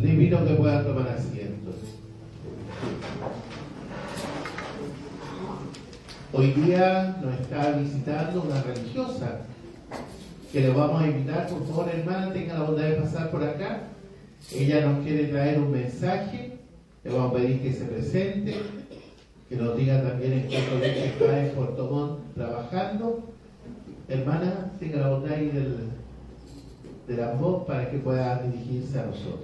Le invito a que puedan tomar asiento. Hoy día nos está visitando una religiosa que le vamos a invitar. Por favor, hermana, tenga la bondad de pasar por acá. Ella nos quiere traer un mensaje. Le vamos a pedir que se presente, que nos diga también en qué colegio está en Puerto Montt trabajando. Hermana, tenga la bondad ahí de la voz para que pueda dirigirse a nosotros.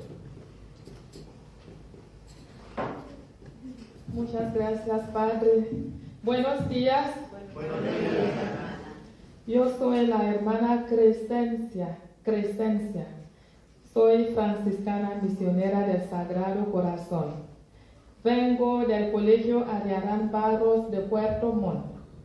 Muchas gracias, Padre. Buenos días. Buenos días. Yo soy la hermana Crescencia. Soy franciscana misionera del Sagrado Corazón. Vengo del Colegio Ariarán Barros de Puerto Montt.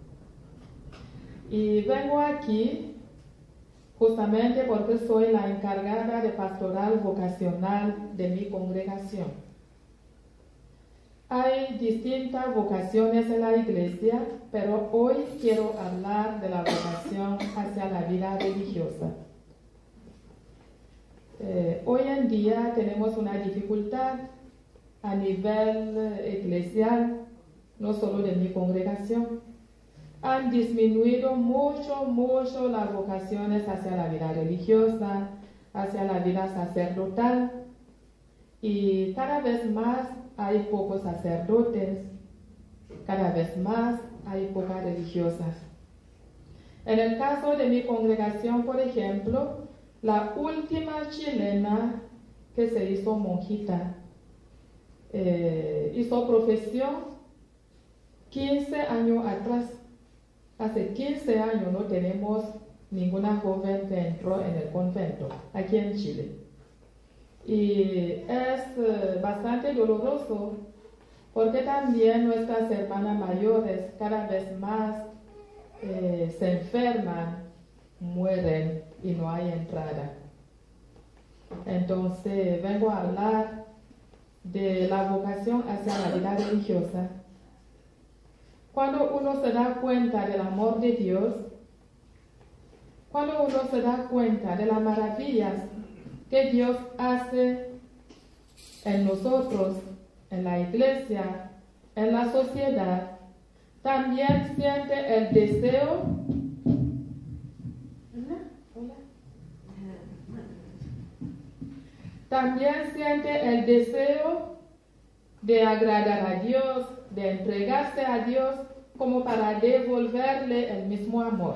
Y vengo aquí justamente porque soy la encargada de pastoral vocacional de mi congregación. Hay distintas vocaciones en la iglesia, pero hoy quiero hablar de la vocación hacia la vida religiosa. Hoy en día tenemos una dificultad a nivel eclesial, no solo de mi congregación. Han disminuido mucho las vocaciones hacia la vida religiosa, hacia la vida sacerdotal, y cada vez más hay pocos sacerdotes, cada vez más hay pocas religiosas. En el caso de mi congregación, por ejemplo, la última chilena que se hizo monjita, hizo profesión 15 años atrás. Hace 15 años no tenemos ninguna joven que entró en el convento aquí en Chile. Y es bastante doloroso porque también nuestras hermanas mayores cada vez más se enferman, mueren y no hay entrada. Entonces vengo a hablar de la vocación hacia la vida religiosa. Cuando uno se da cuenta del amor de Dios, cuando uno se da cuenta de las maravillas que Dios hace en nosotros, en la iglesia, en la sociedad, también siente el deseo. También siente el deseo de agradar a Dios, de entregarse a Dios como para devolverle el mismo amor.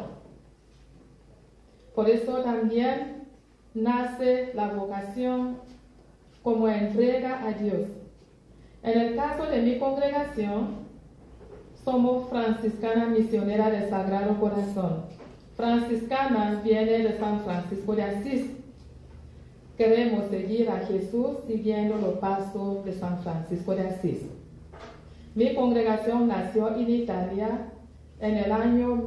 Por eso también nace la vocación como entrega a Dios. En el caso de mi congregación, somos franciscanas misioneras del Sagrado Corazón. Franciscana viene de San Francisco de Asís. Queremos seguir a Jesús siguiendo los pasos de San Francisco de Asís. Mi congregación nació en Italia en el año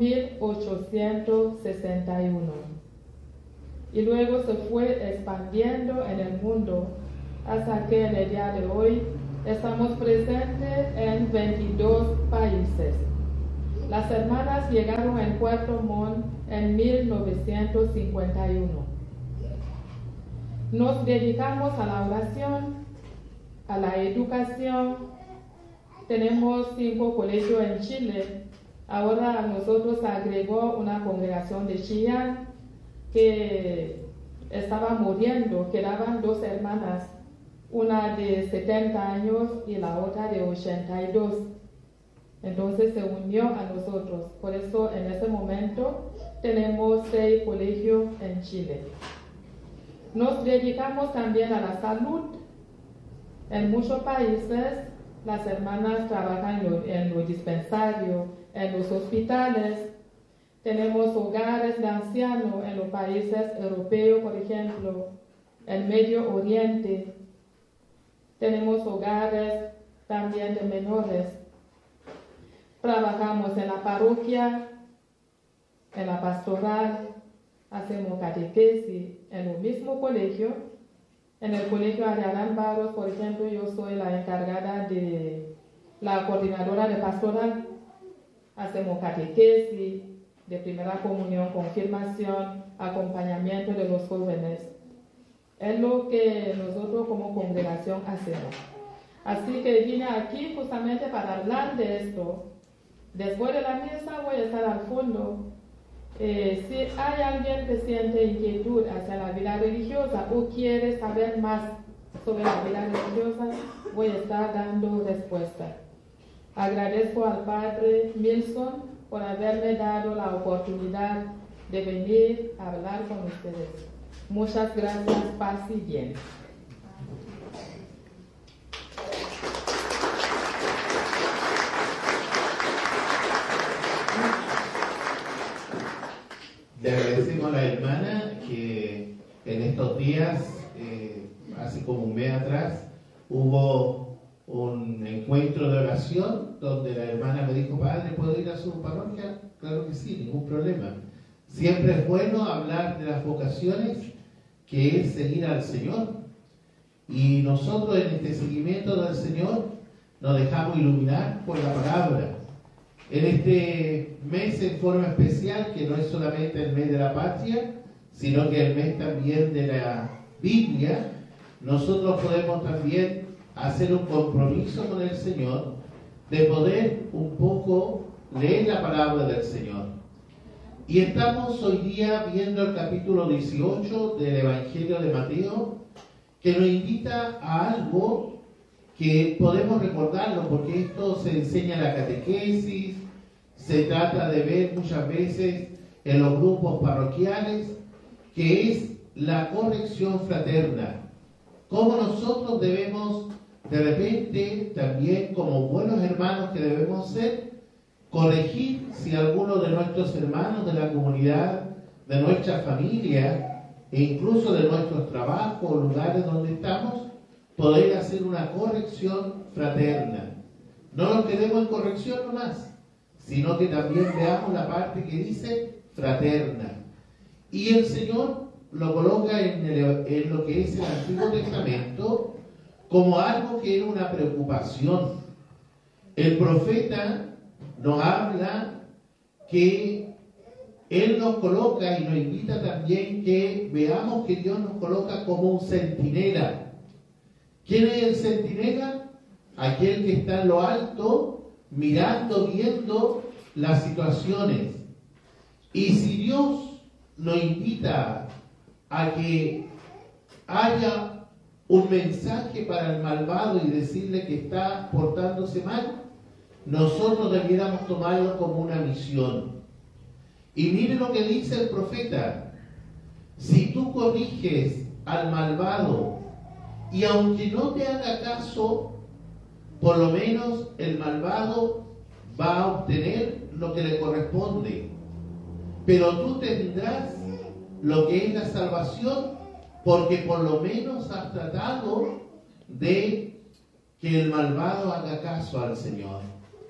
1861 y luego se fue expandiendo en el mundo hasta que en el día de hoy estamos presentes en 22 países. Las hermanas llegaron en Puerto Montt en 1951. Nos dedicamos a la oración, a la educación. Tenemos 5 colegios en Chile. Ahora a nosotros agregó una congregación de Chillán que estaba muriendo. Quedaban 2 hermanas, una de 70 años y la otra de 82. Entonces se unió a nosotros. Por eso en este momento tenemos 6 colegios en Chile. Nos dedicamos también a la salud. En muchos países las hermanas trabajan en los dispensarios, en los hospitales. Tenemos hogares de ancianos en los países europeos, por ejemplo, en Medio Oriente. Tenemos hogares también de menores. Trabajamos en la parroquia, en la pastoral, hacemos catequesis en el mismo colegio. En el colegio Ariarán Barros, por ejemplo, yo soy la encargada de la coordinadora de pastoral. Hacemos catequesis, de primera comunión, confirmación, acompañamiento de los jóvenes. Es lo que nosotros como congregación hacemos. Así que vine aquí justamente para hablar de esto. Después de la misa voy a estar al fondo. Si hay alguien que siente inquietud hacia la vida religiosa o quiere saber más sobre la vida religiosa, voy a estar dando respuesta. Agradezco al Padre Milson por haberme dado la oportunidad de venir a hablar con ustedes. Muchas gracias, paz y bien. Le agradecemos a la hermana que en estos días, hace como un mes atrás, hubo un encuentro de oración donde la hermana me dijo: padre, ¿puedo ir a su parroquia? Claro que sí, ningún problema. Siempre es bueno hablar de las vocaciones, que es seguir al Señor. Y nosotros en este seguimiento del Señor nos dejamos iluminar por la palabra. En este mes en forma especial, que no es solamente el mes de la patria, sino que el mes también de la Biblia, nosotros podemos también hacer un compromiso con el Señor de poder un poco leer la palabra del Señor. Y estamos hoy día viendo el capítulo 18 del Evangelio de Mateo, que nos invita a algo que podemos recordarlo, porque esto se enseña en la catequesis, se trata de ver muchas veces en los grupos parroquiales, que es la corrección fraterna. Cómo nosotros debemos, de repente, también como buenos hermanos que debemos ser, corregir si alguno de nuestros hermanos de la comunidad, de nuestra familia, e incluso de nuestros trabajos o lugares donde estamos, poder hacer una corrección fraterna. No nos quedemos en corrección nomás, sino que también veamos la parte que dice fraterna. Y el Señor lo coloca en lo que es el Antiguo Testamento como algo que era una preocupación. El profeta nos habla que Él nos coloca y nos invita también que veamos que Dios nos coloca como un centinela. ¿Quién es el centinela? Aquel que está en lo alto, mirando, viendo las situaciones. Y si Dios nos invita a que haya un mensaje para el malvado y decirle que está portándose mal, nosotros debiéramos tomarlo como una misión. Y mire lo que dice el profeta: si tú corriges al malvado y aunque no te haga caso, por lo menos el malvado va a obtener lo que le corresponde. Pero tú tendrás lo que es la salvación, porque por lo menos has tratado de que el malvado haga caso al Señor.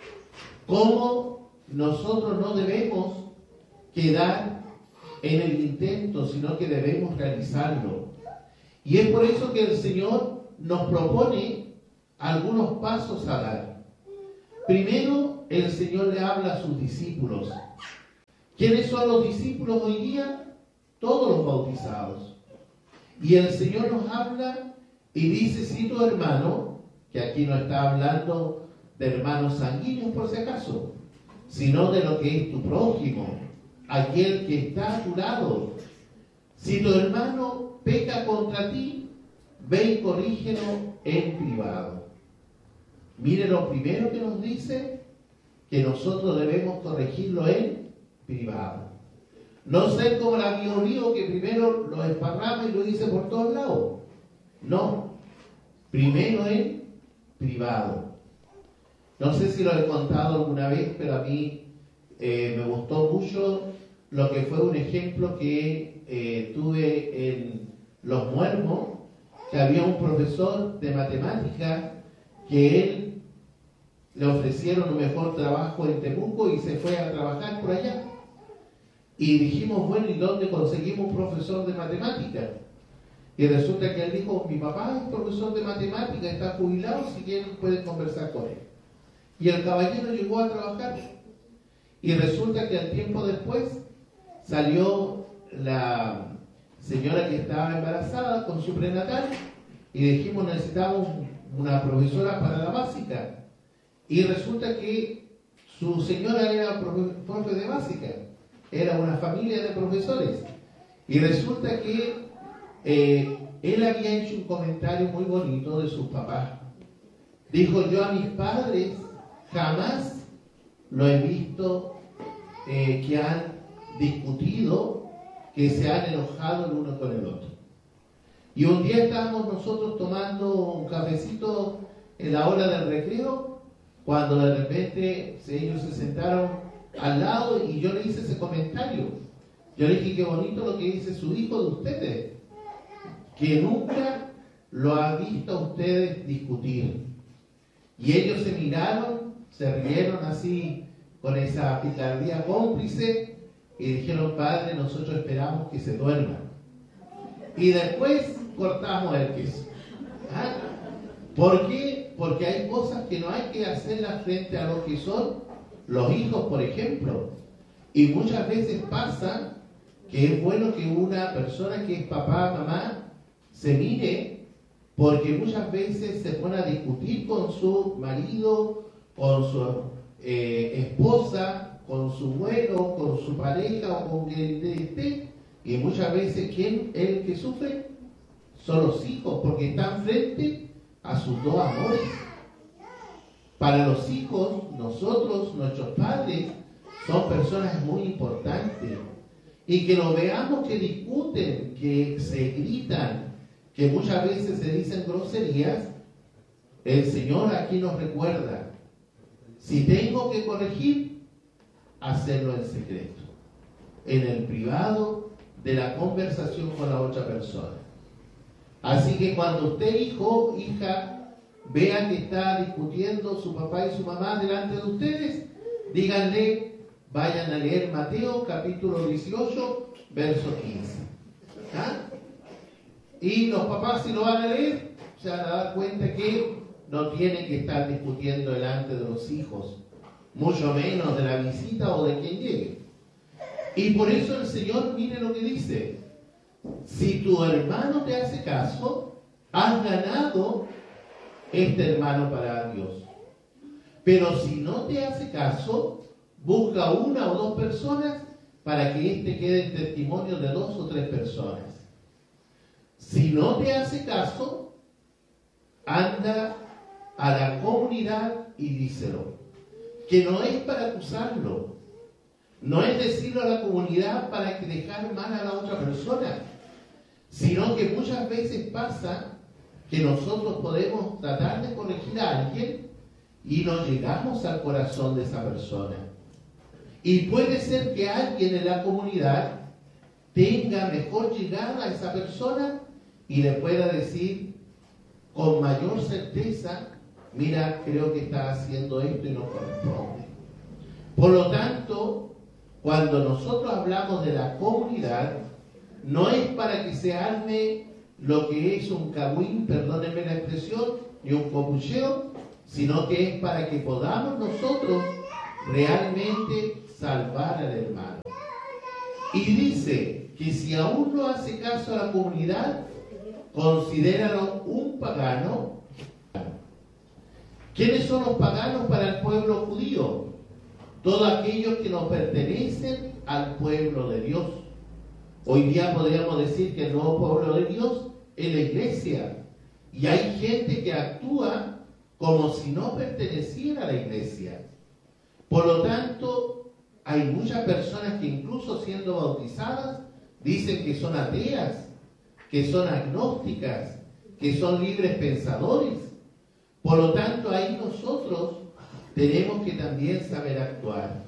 ¿Cómo nosotros no debemos quedar en el intento, sino que debemos realizarlo? Y es por eso que el Señor nos propone algunos pasos a dar. Primero, el Señor le habla a sus discípulos. ¿Quiénes son los discípulos hoy día? Todos los bautizados. Y el Señor nos habla y dice: si tu hermano, que aquí no está hablando de hermanos sanguíneos por si acaso, sino de lo que es tu prójimo, aquel que está a tu lado. Si tu hermano peca contra ti, ve y corrígelo en privado. Mire, lo primero que nos dice, que nosotros debemos corregirlo en privado. No ser como la Bio que primero lo esparrama y lo dice por todos lados. No, primero en privado. No sé si lo he contado alguna vez, pero a mí me gustó mucho lo que fue un ejemplo que tuve en Los Muermos, que había un profesor de matemática que él le ofrecieron un mejor trabajo en Temuco y se fue a trabajar por allá. Y dijimos, bueno, ¿y dónde conseguimos un profesor de matemática? Y resulta que él dijo: mi papá es profesor de matemática, está jubilado, si quieren pueden conversar con él. Y el caballero llegó a trabajar. Y resulta que al tiempo después salió señora que estaba embarazada con su prenatal y dijimos necesitamos una profesora para la básica. Y resulta que su señora era profe de básica, era una familia de profesores. Y resulta que él había hecho un comentario muy bonito de sus papás. Dijo, yo a mis padres jamás lo he visto que han discutido, que se han enojado el uno con el otro. Y un día estábamos nosotros tomando un cafecito en la hora del recreo, cuando de repente ellos se sentaron al lado y yo le hice ese comentario. Yo le dije, qué bonito lo que dice su hijo de ustedes, que nunca lo ha visto a ustedes discutir. Y ellos se miraron, se rieron así con esa picardía cómplice y dijeron, padre, nosotros esperamos que se duerma. Y después cortamos el queso. ¿Ah? ¿Por qué? Porque hay cosas que no hay que hacerlas frente a lo que son los hijos, por ejemplo. Y muchas veces pasa que es bueno que una persona que es papá, mamá, se mire, porque muchas veces se pone a discutir con su marido, con su esposa, con su bueno, con su pareja o con quien esté, y muchas veces ¿quién es el que sufre? Son los hijos, porque están frente a sus dos amores. Para los hijos, nosotros, nuestros padres, son personas muy importantes. Y que lo veamos que discuten, que se gritan, que muchas veces se dicen groserías, el Señor aquí nos recuerda, si tengo que corregir, hacerlo en secreto, en el privado de la conversación con la otra persona. Así que cuando usted, hijo, hija, vea que está discutiendo su papá y su mamá delante de ustedes, díganle, vayan a leer Mateo capítulo 18, verso 15. ¿Ah? Y los papás, si lo van a leer, se van a dar cuenta que no tienen que estar discutiendo delante de los hijos, mucho menos de la visita o de quien llegue. Y por eso el Señor, mire lo que dice, si tu hermano te hace caso, has ganado este hermano para Dios. Pero si no te hace caso, busca una o dos personas para que éste quede en testimonio de 2 o 3 personas. Si no te hace caso, anda a la comunidad y díselo. Que no es para acusarlo, no es decirlo a la comunidad para que dejar mal a la otra persona, sino que muchas veces pasa que nosotros podemos tratar de corregir a alguien y no llegamos al corazón de esa persona. Y puede ser que alguien en la comunidad tenga mejor llegada a esa persona y le pueda decir con mayor certeza, mira, creo que está haciendo esto y no corresponde. Por lo tanto, cuando nosotros hablamos de la comunidad, no es para que se arme lo que es un cagüín, perdónenme la expresión, ni un copucheo, sino que es para que podamos nosotros realmente salvar al hermano. Y dice que si aún no hace caso a la comunidad, considéralo un pagano. ¿Quiénes son los paganos para el pueblo judío? Todos aquellos que no pertenecen al pueblo de Dios. Hoy día podríamos decir que el nuevo pueblo de Dios es la iglesia. Y hay gente que actúa como si no perteneciera a la iglesia. Por lo tanto, hay muchas personas que incluso siendo bautizadas dicen que son ateas, que son agnósticas, que son libres pensadores. Por lo tanto, ahí nosotros tenemos que también saber actuar.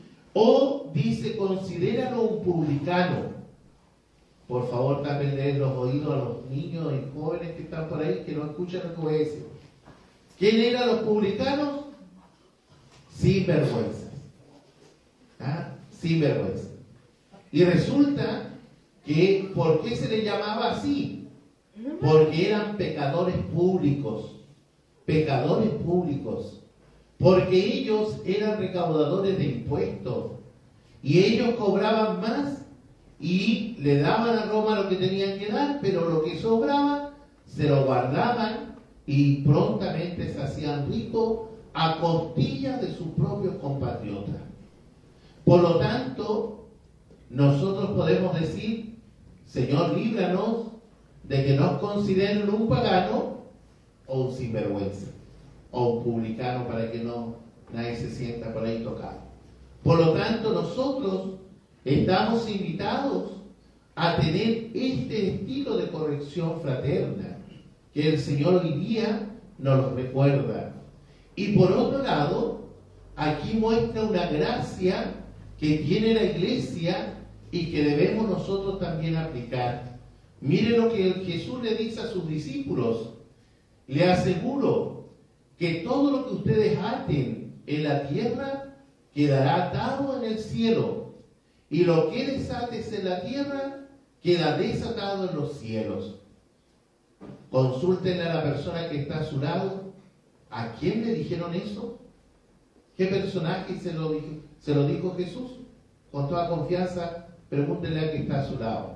O dice, considéralo un publicano. Por favor, tápenle los oídos a los niños y jóvenes que están por ahí, que no escuchan lo que voy a decir. ¿Quién eran los publicanos? Sinvergüenzas. ¿Ah? Sinvergüenzas. Y resulta que, ¿por qué se les llamaba así? Porque eran pecadores públicos. Pecadores públicos. Porque ellos eran recaudadores de impuestos. Y ellos cobraban más y le daban a Roma lo que tenían que dar, pero lo que sobraba se lo guardaban y prontamente se hacían ricos a costillas de sus propios compatriotas. Por lo tanto, nosotros podemos decir, Señor, líbranos de que nos consideren un pagano o un sinvergüenza, o un publicano, para que nadie se sienta por ahí tocado. Por lo tanto, nosotros estamos invitados a tener este estilo de corrección fraterna que el Señor hoy día nos lo recuerda. Y por otro lado, aquí muestra una gracia que tiene la Iglesia y que debemos nosotros también aplicar. Mire lo que Jesús le dice a sus discípulos: le aseguro que todo lo que ustedes aten en la tierra quedará atado en el cielo, y lo que desates en la tierra queda desatado en los cielos. Consúltenle a la persona que está a su lado. ¿A quién le dijeron eso? ¿Qué personaje se lo dijo Jesús? Con toda confianza, pregúntenle al que está a su lado.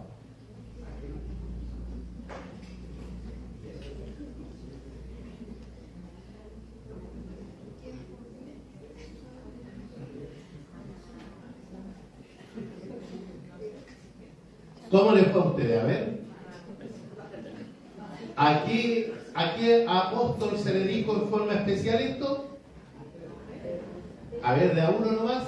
¿Cómo les fue a ustedes? A ver. ¿A qué apóstol se le dijo en forma especial esto? A ver, de a uno nomás.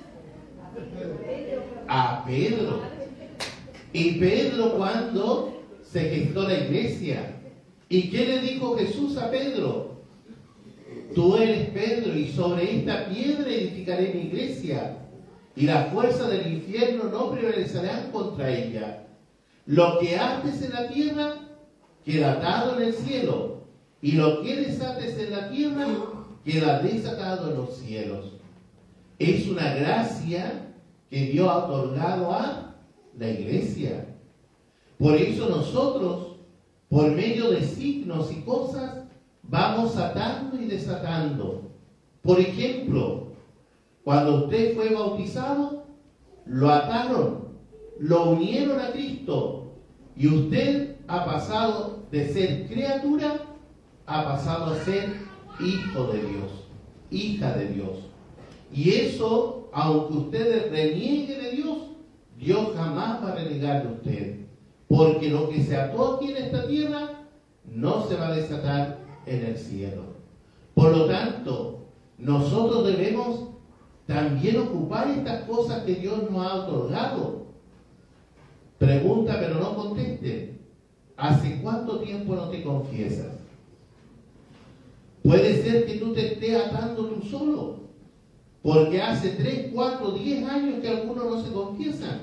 A Pedro. Y Pedro, cuando se gestó la iglesia, ¿y qué le dijo Jesús a Pedro? Tú eres Pedro, y sobre esta piedra edificaré mi iglesia, y las fuerzas del infierno no prevalecerán contra ella. Lo que ates en la tierra queda atado en el cielo, y lo que desates en la tierra queda desatado en los cielos. Es una gracia que Dios ha otorgado a la iglesia. Por eso nosotros, por medio de signos y cosas, vamos atando y desatando. Por ejemplo, cuando usted fue bautizado, lo ataron, lo unieron a Cristo, y usted ha pasado de ser criatura, ha pasado a ser hijo de Dios, hija de Dios. Y eso, aunque usted reniegue de Dios, Dios jamás va a renegar de usted. Porque lo que se ató aquí en esta tierra, no se va a desatar en el cielo. Por lo tanto, nosotros debemos también ocupar estas cosas que Dios nos ha otorgado. Pregunta, pero no conteste. ¿Hace cuánto tiempo no te confiesas? Puede ser que tú te estés atando tú solo, porque hace 3, 4, 10 años que algunos no se confiesan.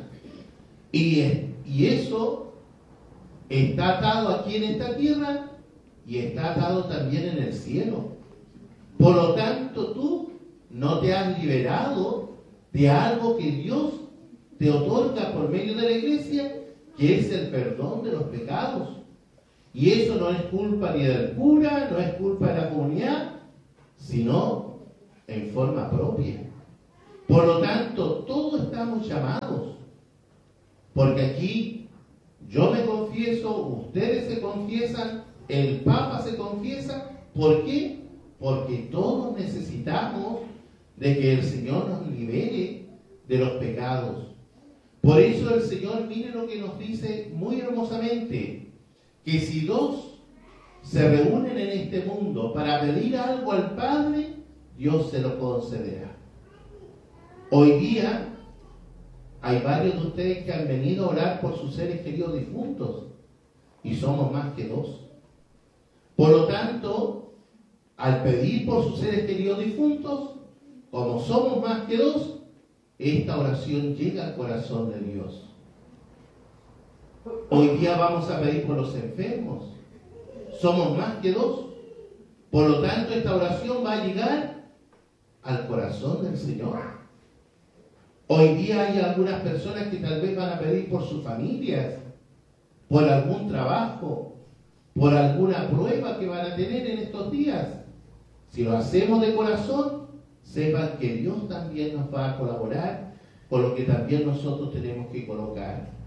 Y eso está atado aquí en esta tierra y está atado también en el cielo. Por lo tanto, tú no te has liberado de algo que Dios te otorga por medio de la iglesia, que es el perdón de los pecados. Y eso no es culpa ni del cura, no es culpa de la comunidad, sino en forma propia. Por lo tanto, todos estamos llamados, porque aquí yo me confieso, ustedes se confiesan, el Papa se confiesa. ¿Por qué? Porque todos necesitamos de que el Señor nos libere de los pecados. Por eso el Señor, mire lo que nos dice muy hermosamente, que si 2 se reúnen en este mundo para pedir algo al Padre, Dios se lo concederá. Hoy día hay varios de ustedes que han venido a orar por sus seres queridos difuntos, y somos más que 2. Por lo tanto, al pedir por sus seres queridos difuntos, como somos más que 2, esta oración llega al corazón de Dios. Hoy día vamos a pedir por los enfermos. Somos más que 2. Por lo tanto, esta oración va a llegar al corazón del Señor. Hoy día hay algunas personas que tal vez van a pedir por sus familias, por algún trabajo, por alguna prueba que van a tener en estos días. Si lo hacemos de corazón, sepan que Dios también nos va a colaborar con lo que también nosotros tenemos que colocar.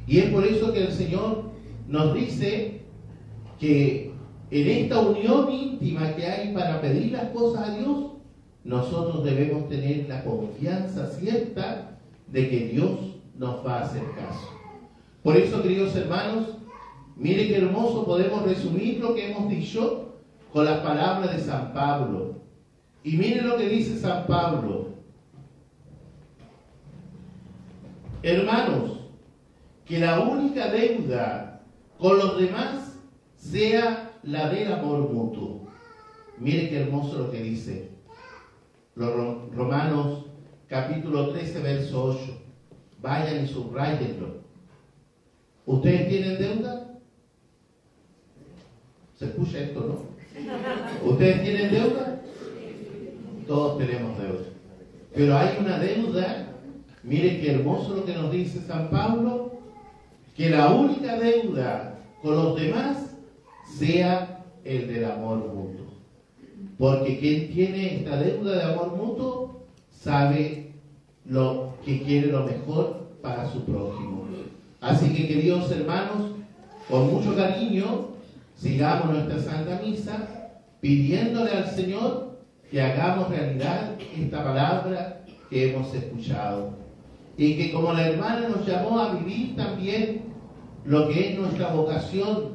Y es por eso que el Señor nos dice que en esta unión íntima que hay para pedir las cosas a Dios, nosotros debemos tener la confianza cierta de que Dios nos va a hacer caso. Por eso, queridos hermanos, mire qué hermoso podemos resumir lo que hemos dicho con las palabras de San Pablo. Y mire lo que dice San Pablo. Hermanos, que la única deuda con los demás sea la del amor mutuo. Mire qué hermoso lo que dice. Los Romanos capítulo 13, verso 8. Vayan y subrayenlo. ¿Ustedes tienen deuda? ¿Se escucha esto, no? ¿Ustedes tienen deuda? Todos tenemos deuda. Pero hay una deuda. Mire qué hermoso lo que nos dice San Pablo, que la única deuda con los demás sea el del amor mutuo. Porque quien tiene esta deuda de amor mutuo sabe lo que quiere lo mejor para su prójimo. Así que, queridos hermanos, con mucho cariño, sigamos nuestra Santa Misa pidiéndole al Señor que hagamos realidad esta palabra que hemos escuchado. Y que como la hermana nos llamó a vivir también lo que es nuestra vocación,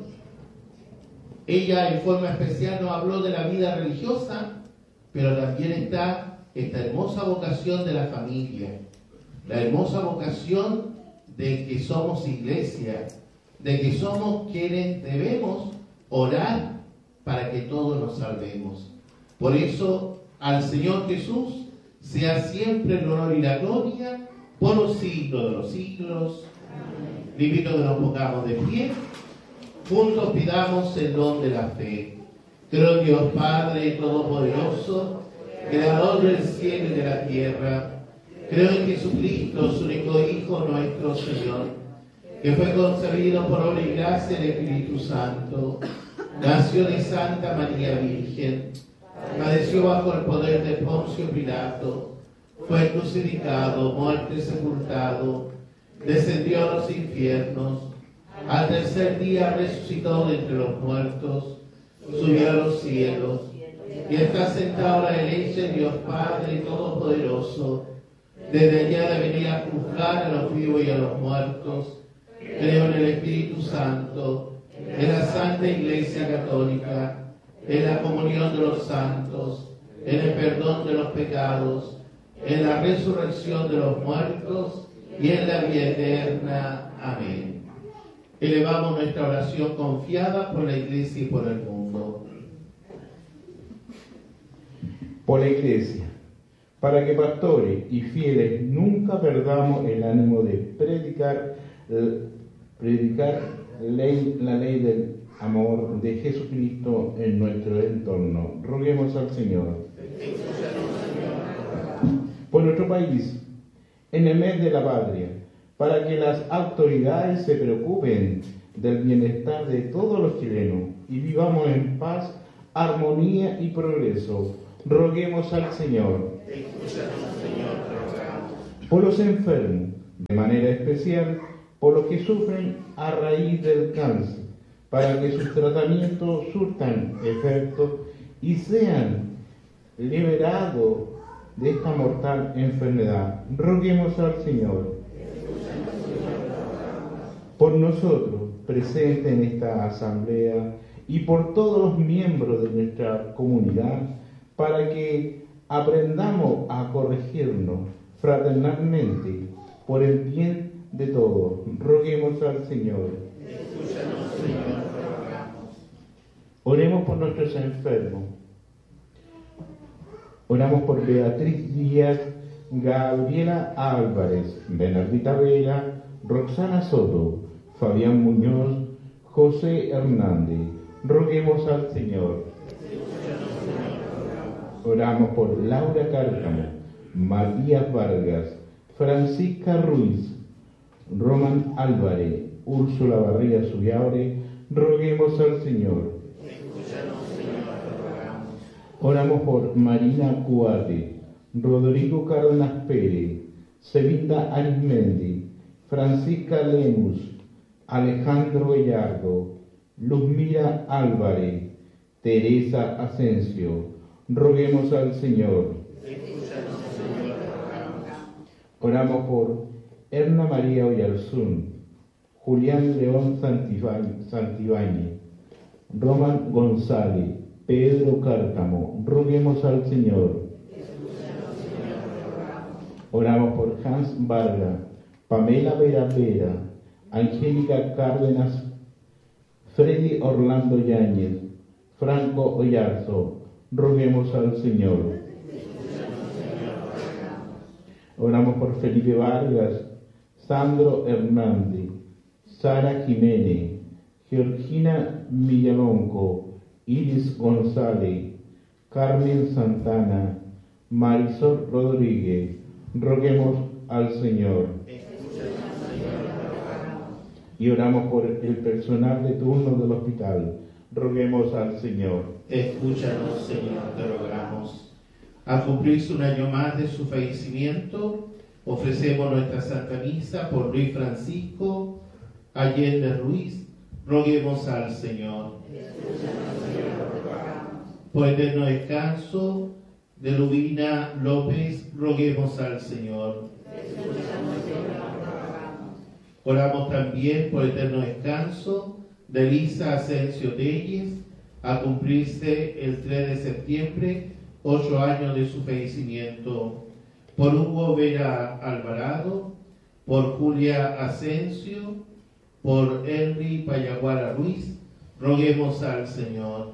ella en forma especial nos habló de la vida religiosa, pero también está esta hermosa vocación de la familia, la hermosa vocación de que somos iglesia, de que somos quienes debemos orar para que todos nos salvemos. Por eso al Señor Jesús sea siempre el honor y la gloria por los siglos de los siglos. Le invito a que nos pongamos de pie. Juntos pidamos el don de la fe. Creo en Dios Padre Todopoderoso, Creador del cielo y de la tierra. Creo en Jesucristo, su único Hijo, nuestro Señor, que fue concebido por obra y gracia del Espíritu Santo. Nació de Santa María Virgen. Padeció bajo el poder de Poncio Pilato. Fue crucificado, muerto y sepultado. Descendió a los infiernos. Al tercer día resucitó de entre los muertos. Subió a los cielos. Y está sentado a la derecha de Dios Padre Todopoderoso. Desde allá de venir a juzgar a los vivos y a los muertos. Creo en el Espíritu Santo, en la Santa Iglesia Católica, en la comunión de los santos, en el perdón de los pecados, en la resurrección de los muertos y en la vida eterna. Amén. Elevamos nuestra oración confiada por la Iglesia y por el mundo. Por la Iglesia, para que pastores y fieles nunca perdamos el ánimo de predicar la ley del amor de Jesucristo en nuestro entorno. Roguemos al Señor. Por nuestro país, en el mes de la patria, para que las autoridades se preocupen del bienestar de todos los chilenos y vivamos en paz, armonía y progreso. Roguemos al Señor. Por los enfermos, de manera especial, por los que sufren a raíz del cáncer, para que sus tratamientos surtan efecto y sean liberados de esta mortal enfermedad. Roguemos al Señor. Por nosotros, presentes en esta asamblea, y por todos los miembros de nuestra comunidad, para que aprendamos a corregirnos fraternalmente por el bien de todos. Roguemos al Señor. Escúchanos, Señor, rogamos. Oremos por nuestros enfermos. Oramos por Beatriz Díaz, Gabriela Álvarez, Bernardita Vera, Roxana Soto, Fabián Muñoz, José Hernández. Roguemos al Señor. Oramos por Laura Cárcamo, Matías Vargas, Francisca Ruiz, Román Álvarez, Úrsula Barriga Subiaure. Roguemos al Señor. Oramos por Marina Cuate, Rodrigo Cárdenas Pérez, Sevita Arismendi, Francisca Lemus, Alejandro Gallardo, Luzmila Álvarez, Teresa Asensio. Roguemos al Señor. Oramos por Erna María Oyarzún, Julián León Santibáñez, Roman González, Pedro Cárcamo. Roguemos al Señor. Oramos por Hans Vargas, Pamela Vera Vera, Angélica Cárdenas, Freddy Orlando Yáñez, Franco Oyarzo. Roguemos al Señor. Oramos por Felipe Vargas, Sandro Hernández, Sara Jiménez, Georgina Villalonco, Iris González, Carmen Santana, Marisol Rodríguez. Roguemos al Señor. Y oramos por el personal de turno del hospital. Roguemos al Señor. Escúchanos, Señor, te rogamos. Al cumplirse un año más de su fallecimiento, ofrecemos nuestra Santa Misa por Luis Francisco Allende Ruiz. Roguemos al Señor. Por eterno descanso de Lubina López, roguemos al Señor. Oramos también por eterno descanso de Elisa Asensio Telles, a cumplirse el 3 de septiembre, 8 años de su fallecimiento. Por Hugo Vera Alvarado, por Julia Asensio, por Henry Payaguara Ruiz, roguemos al Señor.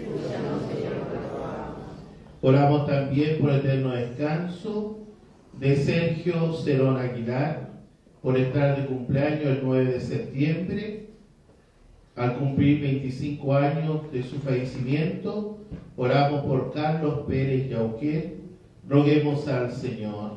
Oramos también por eterno descanso de Sergio Cerón Aguilar, por estar de cumpleaños el 9 de septiembre, al cumplir 25 años de su fallecimiento. Oramos por Carlos Pérez Yauquet, roguemos al Señor.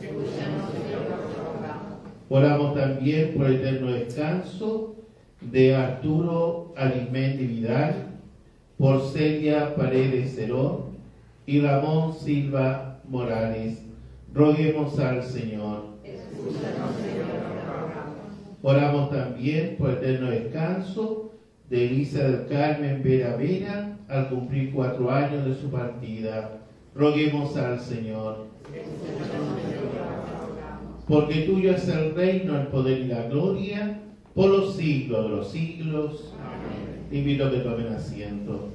Oramos también por eterno descanso de Arturo Arismendi Vidal, por Celia Paredes Cerón y Ramón Silva Morales. Roguemos al Señor. Oramos también por eterno descanso de Elisa del Carmen Vera Vera, al cumplir 4 años de su partida. Roguemos al Señor. Porque tuyo es el reino, el poder y la gloria, por los siglos de los siglos. Amén. Invito a que tomen asiento.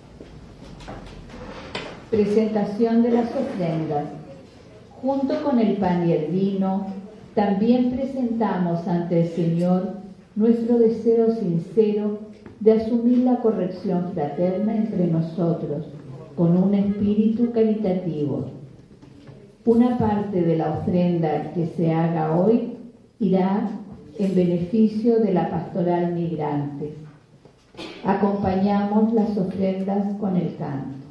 Presentación de las ofrendas. Junto con el pan y el vino, también presentamos ante el Señor nuestro deseo sincero de asumir la corrección fraterna entre nosotros con un espíritu caritativo. Una parte de la ofrenda que se haga hoy irá en beneficio de la pastoral migrante. Acompañamos las ofrendas con el canto.